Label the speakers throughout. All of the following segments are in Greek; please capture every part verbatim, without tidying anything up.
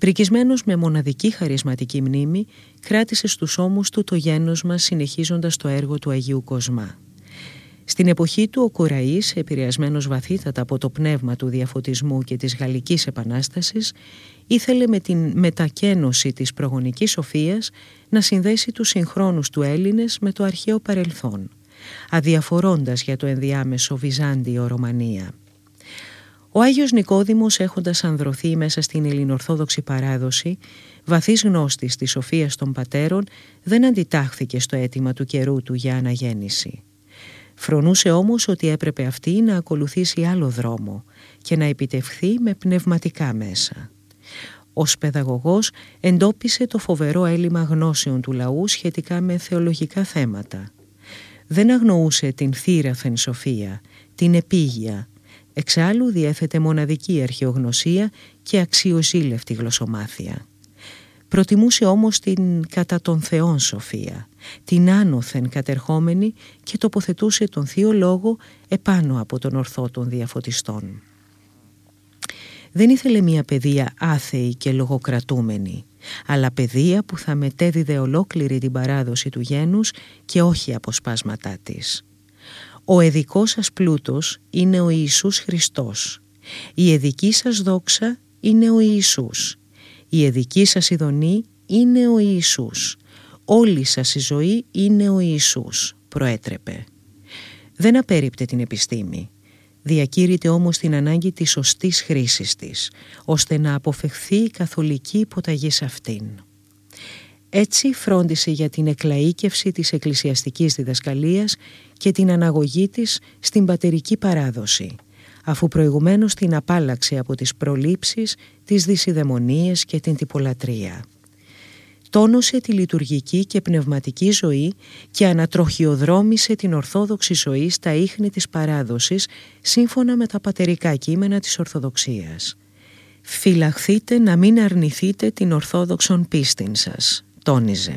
Speaker 1: Πρικισμένος με μοναδική χαρισματική μνήμη, κράτησε στους ώμους του το γένος μας, συνεχίζοντας το έργο του Αγίου Κοσμά. Στην εποχή του ο Κουραής, επηρεασμένος βαθύτατα από το πνεύμα του διαφωτισμού και της Γαλλικής Επανάστασης, ήθελε με την μετακαίνωση της προγονικής σοφίας να συνδέσει τους συγχρόνους του Έλληνες με το αρχαίο παρελθόν, αδιαφορώντας για το ενδιάμεσο Βυζάντιο-Ρωμανία. Ο Άγιος Νικόδημος, έχοντας ανδρωθεί μέσα στην ελληνορθόδοξη παράδοση, βαθύς γνώστης της σοφίας των πατέρων, δεν αντιτάχθηκε στο αίτημα του καιρού του για αναγέννηση. Φρονούσε όμως ότι έπρεπε αυτή να ακολουθήσει άλλο δρόμο και να επιτευχθεί με πνευματικά μέσα. Ως παιδαγωγός εντόπισε το φοβερό έλλειμμα γνώσεων του λαού σχετικά με θεολογικά θέματα. Δεν αγνοούσε την θύραθεν σοφία, την επίγεια. Εξάλλου διέθετε μοναδική αρχαιογνωσία και αξιοζήλευτη γλωσσομάθεια. Προτιμούσε όμως την κατά των θεών σοφία, την άνωθεν κατερχόμενη, και τοποθετούσε τον Θείο Λόγο επάνω από τον ορθό των διαφωτιστών. Δεν ήθελε μια παιδεία άθεη και λογοκρατούμενη, αλλά παιδεία που θα μετέδιδε ολόκληρη την παράδοση του γένους και όχι αποσπάσματά της. Ο εδικός σας πλούτος είναι ο Ιησούς Χριστός. Η εδική σας δόξα είναι ο Ιησούς. Η εδική σας ειδονή είναι ο Ιησούς. Όλη σας η ζωή είναι ο Ιησούς, προέτρεπε. Δεν απέρριπτε την επιστήμη. Διακήρυτε όμως την ανάγκη της σωστής χρήσης της, ώστε να αποφευχθεί η καθολική υποταγή σε αυτήν. Έτσι φρόντισε για την εκλαΐκευση της εκκλησιαστικής διδασκαλίας και την αναγωγή της στην πατερική παράδοση, αφού προηγουμένως την απάλλαξε από τις προλήψεις, τις δυσιδαιμονίες και την τυπολατρεία. Τόνωσε τη λειτουργική και πνευματική ζωή και ανατροχιοδρόμησε την ορθόδοξη ζωή στα ίχνη της παράδοσης, σύμφωνα με τα πατερικά κείμενα της Ορθοδοξίας. «Φυλαχθείτε να μην αρνηθείτε την ορθόδοξον πίστην σας», τόνιζε.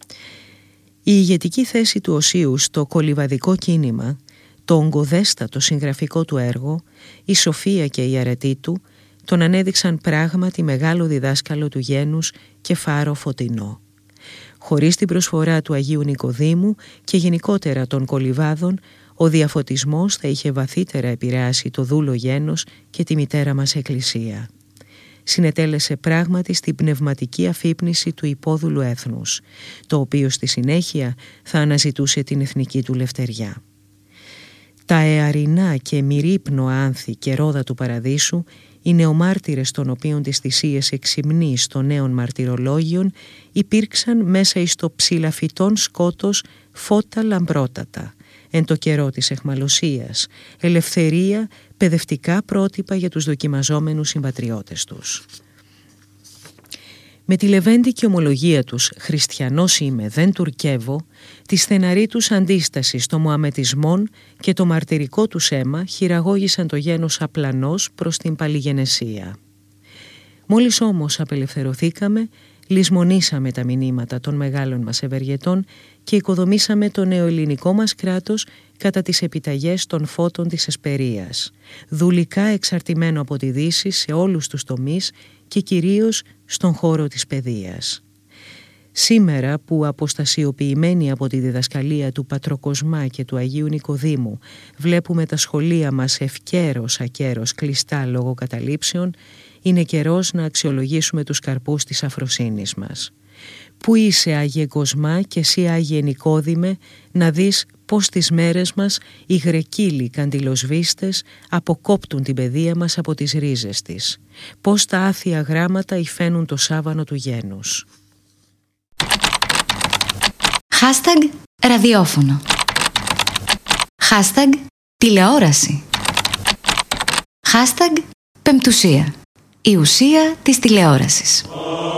Speaker 1: Η ηγετική θέση του Οσίου στο κολιβαδικό κίνημα, το ογκοδέστατο συγγραφικό του έργο, η σοφία και η αρετή του, τον ανέδειξαν πράγματι μεγάλο διδάσκαλο του γένους και φάρο φωτεινό. Χωρίς την προσφορά του Αγίου Νικοδήμου και γενικότερα των κολιβάδων, ο διαφωτισμός θα είχε βαθύτερα επηρεάσει το δούλο γένος και τη μητέρα μας Εκκλησία. Συνετέλεσε πράγματι στην πνευματική αφύπνιση του υπόδουλου έθνους, το οποίο στη συνέχεια θα αναζητούσε την εθνική του λευτεριά. Τα αιαρινά και μυρίπνοα άνθη και ρόδα του παραδείσου, οι νεομάρτυρες των οποίων τις θυσίες εξυμνείς των νέων μαρτυρολόγιων υπήρξαν μέσα εις το ψηλαφιτόν σκότος φώτα λαμπρότατα, εν το καιρό της εχμαλωσίας, ελευθερία, παιδευτικά πρότυπα για τους δοκιμαζόμενους συμπατριώτες τους. Με τη λεβέντικη ομολογία τους «Χριστιανός είμαι, δεν τουρκεύω», τη στεναρή τους αντίσταση στο μωαμετισμόν και το μαρτυρικό τους αίμα χειραγώγησαν το γένος απλανός προς την παλιγενεσία. Μόλις όμως απελευθερωθήκαμε, λησμονήσαμε τα μηνύματα των μεγάλων μας ευεργετών και οικοδομήσαμε το νεοελληνικό μας κράτος κατά τις επιταγές των φώτων της Εσπερίας, δουλικά εξαρτημένο από τη Δύση σε όλους τους τομείς και κυρίως στον χώρο της παιδείας. Σήμερα που αποστασιοποιημένοι από τη διδασκαλία του Πατροκοσμά και του Αγίου Νικοδήμου βλέπουμε τα σχολεία μας ευκαίρος ακέρος κλειστά λόγω καταλήψεων, είναι καιρός να αξιολογήσουμε τους καρπούς της αφροσύνης μας. Πού είσαι, Άγιε Κοσμά, και εσύ, Άγιε Νικόδημε, να δεις πως τις μέρες μας οι γρεκύλοι καντιλοσβήστες αποκόπτουν την παιδεία μας από τις ρίζες της, πως τα άθια γράμματα υφαίνουν το σάβανο του γένους.
Speaker 2: Hashtag ραδιόφωνο. Hashtag τηλεόραση. Hashtag πεμπτουσία. Η ουσία της τηλεόρασης.